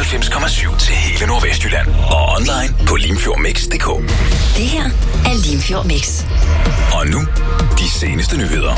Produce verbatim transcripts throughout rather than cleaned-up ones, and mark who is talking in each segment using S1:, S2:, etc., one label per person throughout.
S1: fireoghalvfems komma syv til hele Nordvestjylland. Og online på limfjordmix punktum d k.
S2: Det her er Limfjord Mix.
S1: Og nu, de seneste nyheder.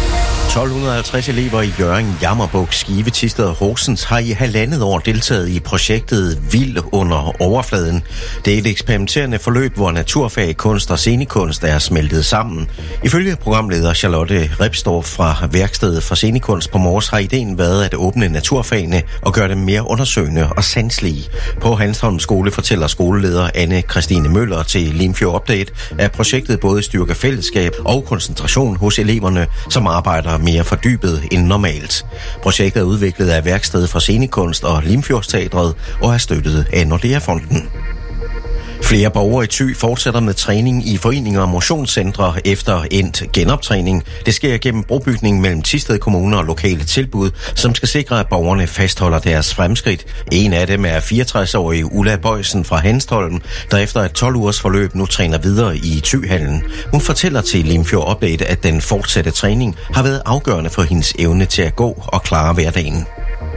S3: tolv halvtreds elever i Hjørring, Jammerbuk, Skive, Thisted og Horsens har i halvandet år deltaget i projektet Vild under overfladen. Det er et eksperimenterende forløb, hvor naturfag, kunst og scenekunst er smeltet sammen. Ifølge programleder Charlotte Ripstorff fra Værkstedet for Scenekunst på Mors har ideen været at åbne naturfagene og gøre dem mere undersøgende og sanselige. På Hanstholm Skole fortæller skoleleder Anne Christine Møller til Limfjord Update, at projektet både styrker fællesskab og koncentration hos eleverne, som arbejder mere fordybet end normalt. Projektet er udviklet af Værkstedet for Scenekunst og Limfjordsteatret og er støttet af Nordea-fonden. Flere borgere i Thy fortsætter med træning i foreninger og motionscentre efter endt genoptræning. Det sker gennem brobygning mellem Thisted Kommune og lokale tilbud, som skal sikre, at borgerne fastholder deres fremskridt. En af dem er fireogtres-årige Ulla Bøjsen fra Hanstholm, der efter et tolv ugers forløb nu træner videre i Thy-hallen. Hun fortæller til Limfjord Update, at den fortsatte træning har været afgørende for hendes evne til at gå og klare hverdagen.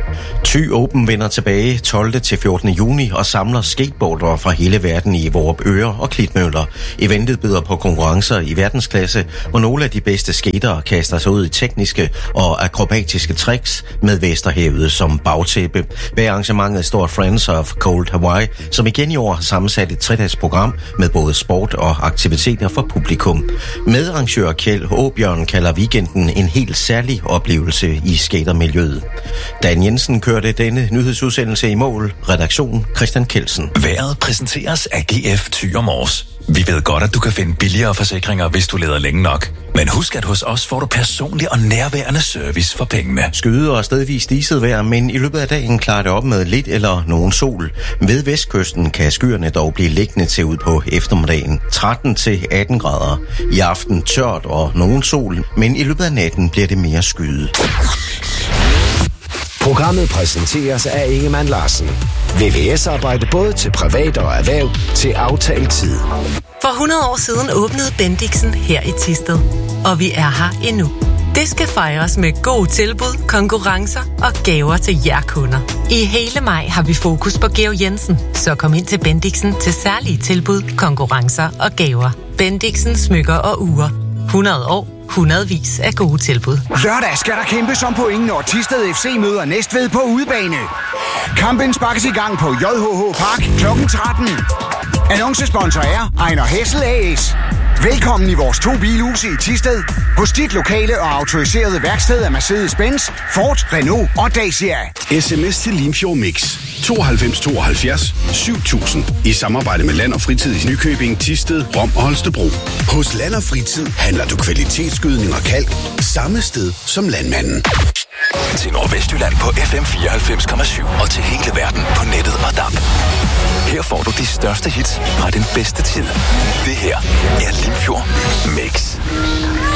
S3: Thy Open vender tilbage tolvte til fjortende juni og samler skateboardere fra hele verden i Vorupør og Klitmøller. Eventet byder på konkurrencer i verdensklasse, hvor nogle af de bedste skatere kaster sig ud i tekniske og akrobatiske tricks med Vesterhavet som bagtæppe. Bag arrangementet står Friends of Cold Hawaii, som igen i år har sammensat et tredagsprogram med både sport og aktiviteter for publikum. Medarrangør Kjeld Åbjørn kalder weekenden en helt særlig oplevelse i skatermiljøet. Dan Jensen kørte denne nyhedsudsendelse i mål. Redaktion Christian Kelsen.
S1: Været præsenteres af G F Thy og Mors. Vi ved godt, at du kan finde billigere forsikringer, hvis du leder længe nok. Men husk, at hos os får du personlig og nærværende service for pengene.
S3: Skyde og stedvis diset vejr, men i løbet af dagen klarer det op med lidt eller nogen sol. Ved vestkysten kan skyerne dog blive liggende til ud på eftermiddagen. tretten til atten grader. I aften tørt og nogen sol, men i løbet af natten bliver det mere skyde.
S4: Programmet præsenteres af Ingemann Larsen. V V S-arbejde både til privat og erhverv til aftalt tid.
S5: For hundrede år siden åbnede Bendixen her i Thisted, og vi er her endnu. Det skal fejres med gode tilbud, konkurrencer og gaver til jer kunder. I hele maj har vi fokus på Georg Jensen, så kom ind til Bendixen til særlige tilbud, konkurrencer og gaver. Bendixen smykker og ure. hundrede år. Hundredvis af gode tilbud.
S6: Lørdag skal der kæmpes om point, når Thisted F C møder Næstved på udebane. Kampen sparkes i gang på J H H Park klokken tretten. Annoncesponsor er Ejner Hessel A S. Velkommen i vores to bilhuse i Thisted. Hos dit lokale og autoriserede værksted af Mercedes-Benz, Ford, Renault og Dacia.
S7: Sms til Limfjord Mix tooghalvfems tooghalvfjerds syv tusind i samarbejde med Land og Fritid i Nykøbing, Thisted, Rom og Holstebro. Hos Land og Fritid handler du kvalitetsgødning og kalk samme sted som landmanden.
S1: Til Nordvestjylland på F M fireoghalvfems komma syv og til hele verden på nettet og D A B. Her får du de største hits fra den bedste tid. Det her er Limfjord Mix.